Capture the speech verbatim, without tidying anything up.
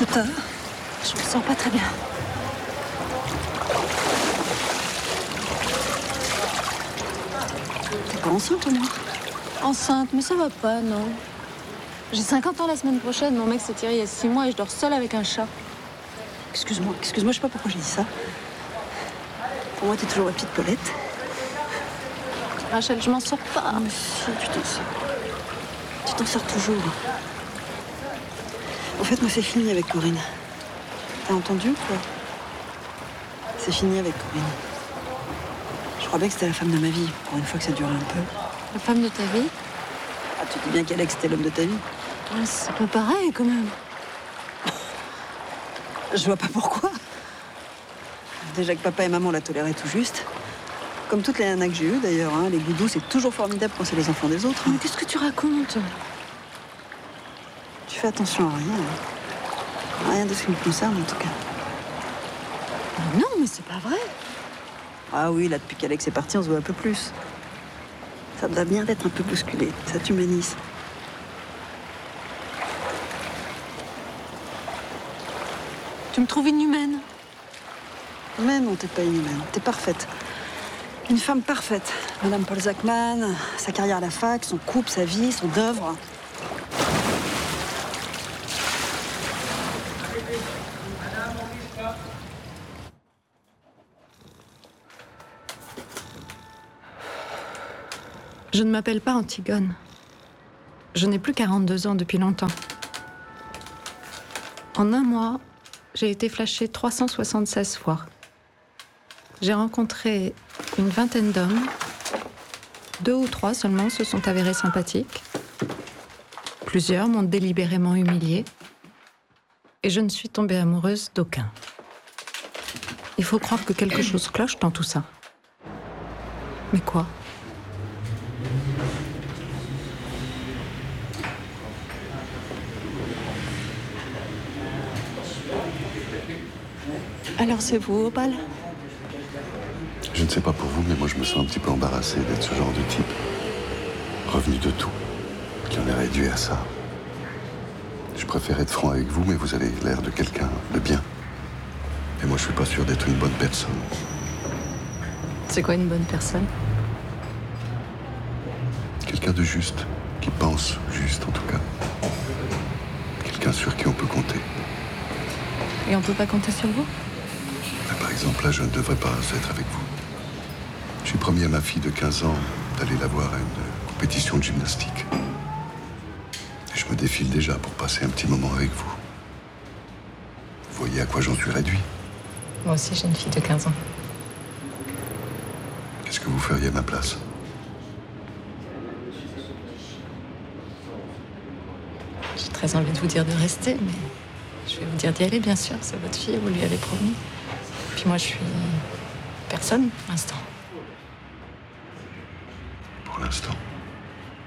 que t'as? Je me sens pas très bien. T'es pas enceinte, au moins? Enceinte, mais ça va pas, non. J'ai cinquante ans la semaine prochaine. Mon mec s'est tiré il y a six mois et je dors seule avec un chat. Excuse-moi, excuse-moi, je sais pas pourquoi j'ai dit ça. Pour moi, t'es toujours la petite Paulette. Rachel, je m'en sors pas. Mais si, tu t'en sors. Tu t'en sors toujours. En fait, moi, c'est fini avec Corinne. T'as entendu ou quoi? C'est fini avec Corinne. Je crois bien que c'était la femme de ma vie, pour une fois que ça durait un peu. La femme de ta vie? Ah, tu dis bien qu'Alex, c'était l'homme de ta vie. Ouais, c'est pas pareil, quand même. Je vois pas pourquoi. Déjà que papa et maman la toléraient tout juste. Comme toutes les nanas que j'ai eues, d'ailleurs. Hein, les goudous, c'est toujours formidable quand c'est les enfants des autres. Mais qu'est-ce que tu racontes? Tu fais attention à rien. Hein. Rien de ce qui me concerne, en tout cas. Non, mais c'est pas vrai. Ah oui, là, depuis qu'Alex est parti, on se voit un peu plus. Ça me va bien d'être un peu bousculé. Ça t'humanise. Tu me trouves inhumaine? Mais non, t'es pas inhumaine. T'es parfaite. Une femme parfaite. Madame Paul Zachman, sa carrière à la fac, son couple, sa vie, son œuvre. Je ne m'appelle pas Antigone. Je n'ai plus quarante-deux ans depuis longtemps. En un mois, j'ai été flashée trois cent soixante-seize fois. J'ai rencontré une vingtaine d'hommes. Deux ou trois seulement se sont avérés sympathiques. Plusieurs m'ont délibérément humiliée. Et je ne suis tombée amoureuse d'aucun. Il faut croire que quelque chose cloche dans tout ça. Mais quoi ? Alors c'est vous, Opal ? Je ne sais pas pour vous, mais moi je me sens un petit peu embarrassé d'être ce genre de type. Revenu de tout, qui en est réduit à ça. Je préfère être franc avec vous, mais vous avez l'air de quelqu'un de bien. Et moi je suis pas sûr d'être une bonne personne. C'est quoi une bonne personne ? Quelqu'un de juste, qui pense juste en tout cas. Quelqu'un sur qui on peut compter. Et on peut pas compter sur vous ? Mais par exemple, là, je ne devrais pas être avec vous. J'ai promis à ma fille de quinze ans d'aller la voir à une compétition de gymnastique. Et je me défile déjà pour passer un petit moment avec vous. Vous voyez à quoi j'en suis réduit. Moi aussi, j'ai une fille de quinze ans. Qu'est-ce que vous feriez à ma place ? J'ai très envie de vous dire de rester, mais je vais vous dire d'y aller, bien sûr. C'est votre fille, vous lui avez promis. Puis moi, je suis personne, pour l'instant.